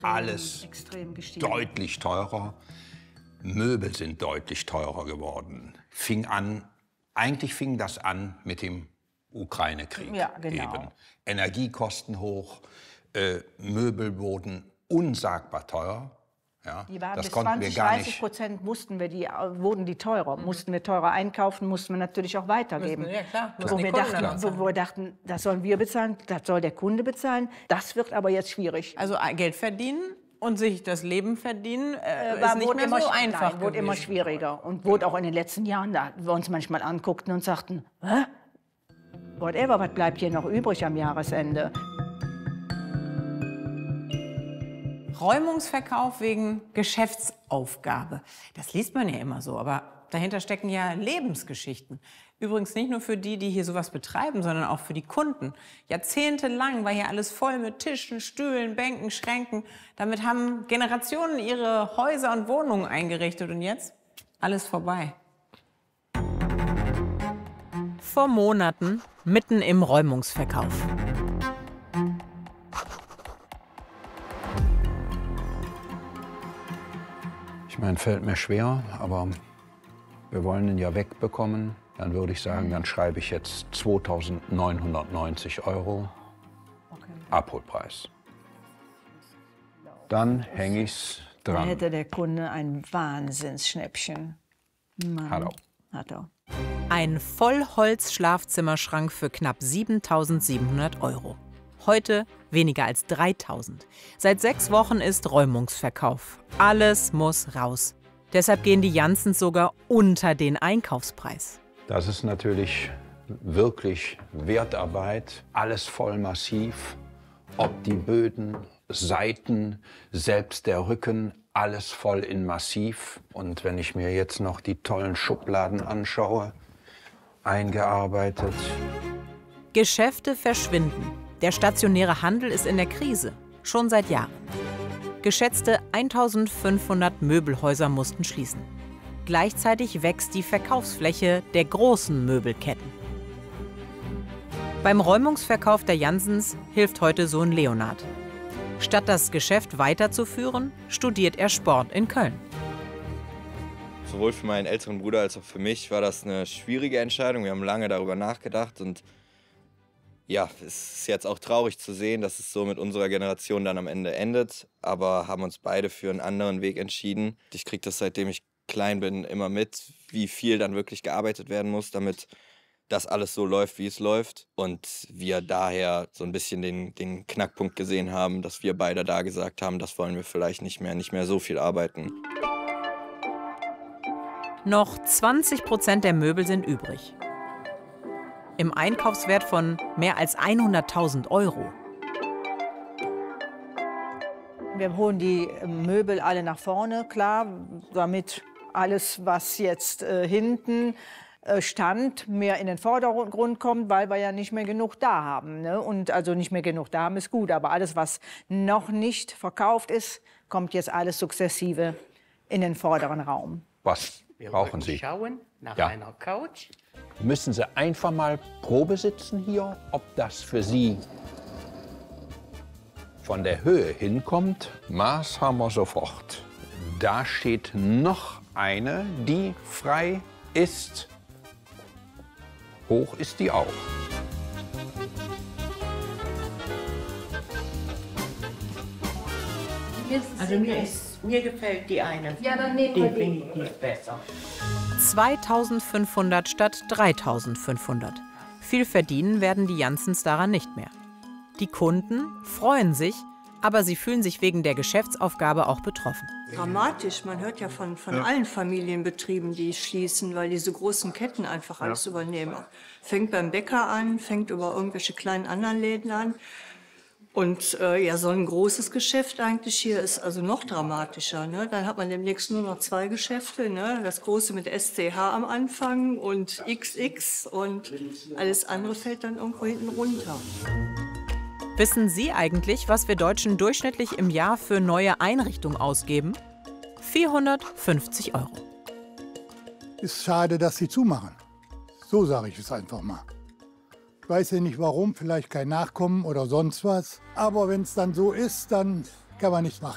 Alles extrem gestiegen. deutlich teurer. Möbel sind deutlich teurer geworden. Eigentlich fing das an mit dem Ukraine-Krieg. Ja, genau. Eben. Energiekosten hoch, Möbel wurden unsagbar teuer. Ja, Die waren das bis konnten wir 20, gar nicht. 30% wurden die teurer. Mussten wir teurer einkaufen, mussten wir natürlich auch weitergeben. Ja, klar. Wo wir dachten, das sollen wir bezahlen, das soll der Kunde bezahlen. Das wird aber jetzt schwierig. Also Geld verdienen und sich das Leben verdienen ist nicht wurde mehr so einfach wurde immer gewesen. schwieriger. Und wurde auch in den letzten Jahren, da wir uns manchmal anguckten und sagten, hä? Whatever, was bleibt hier noch übrig am Jahresende? Räumungsverkauf wegen Geschäftsaufgabe. Das liest man ja immer so, aber dahinter stecken ja Lebensgeschichten. Übrigens nicht nur für die, die hier sowas betreiben, sondern auch für die Kunden. Jahrzehntelang war hier alles voll mit Tischen, Stühlen, Bänken, Schränken. Damit haben Generationen ihre Häuser und Wohnungen eingerichtet. Und jetzt alles vorbei. Vor Monaten, mitten im Räumungsverkauf. Ich meine, fällt mir schwer, aber wir wollen ihn ja wegbekommen. Dann würde ich sagen, dann schreibe ich jetzt 2.990 € Abholpreis. Dann hänge ich's Da dran. hätte der Kunde ein Wahnsinnsschnäppchen. Mann, Hat er. hat er. Ein Vollholz-Schlafzimmerschrank für knapp 7.700 €. Heute weniger als 3.000. Seit 6 Wochen ist Räumungsverkauf. Alles muss raus. Deshalb gehen die Janssens sogar unter den Einkaufspreis. Das ist natürlich wirklich Wertarbeit. Alles voll massiv. Ob die Böden, Seiten, selbst der Rücken, alles voll in Massiv. Und wenn ich mir jetzt noch die tollen Schubladen anschaue, eingearbeitet. Geschäfte verschwinden. Der stationäre Handel ist in der Krise. Schon seit Jahren. Geschätzte 1.500 Möbelhäuser mussten schließen. Gleichzeitig wächst die Verkaufsfläche der großen Möbelketten. Beim Räumungsverkauf der Janssens hilft heute Sohn Leonhard. Statt das Geschäft weiterzuführen, studiert er Sport in Köln. Sowohl für meinen älteren Bruder als auch für mich war das eine schwierige Entscheidung. Wir haben lange darüber nachgedacht und ja, es ist jetzt auch traurig zu sehen, dass es so mit unserer Generation dann am Ende endet, aber haben uns beide für einen anderen Weg entschieden. Ich kriege das, seitdem ich klein bin, immer mit, wie viel dann wirklich gearbeitet werden muss, damit das alles so läuft, wie es läuft. Und wir daher so ein bisschen den Knackpunkt gesehen haben, dass wir beide da gesagt haben, das wollen wir vielleicht nicht mehr so viel arbeiten. Noch 20% der Möbel sind übrig. Im Einkaufswert von mehr als 100.000 €. Wir holen die Möbel alle nach vorne, klar, damit alles, was jetzt hinten stand, mehr in den Vordergrund kommt, weil wir ja nicht mehr genug da haben. Ne? Und also nicht mehr genug da haben ist gut, aber alles, was noch nicht verkauft ist, kommt jetzt alles sukzessive in den vorderen Raum. Was brauchen Sie? Schauen nach Ja. einer Couch. Müssen Sie einfach mal Probe sitzen hier, ob das für Sie von der Höhe hinkommt. Maß haben wir sofort. Da steht noch eine, die frei ist. Hoch ist die auch. Also mir gefällt die eine. Ja, dann nehmen wir die. Definitiv besser. 2.500 statt 3.500. Viel verdienen werden die Janssens daran nicht mehr. Die Kunden freuen sich, aber sie fühlen sich wegen der Geschäftsaufgabe auch betroffen. Dramatisch. Man hört ja von allen Familienbetrieben, die schließen, weil diese großen Ketten einfach alles übernehmen. Fängt beim Bäcker an, fängt über irgendwelche kleinen anderen Läden an. Und ja, so ein großes Geschäft eigentlich hier ist also noch dramatischer. Ne? Dann hat man demnächst nur noch 2 Geschäfte. Ne? Das große mit SCH am Anfang und XX und alles andere fällt dann irgendwo hinten runter. Wissen Sie eigentlich, was wir Deutschen durchschnittlich im Jahr für neue Einrichtungen ausgeben? 450 €. Ist schade, dass sie zumachen. So sage ich es einfach mal. Ich weiß ja nicht warum, vielleicht kein Nachkommen oder sonst was. Aber wenn es dann so ist, dann kann man nichts machen.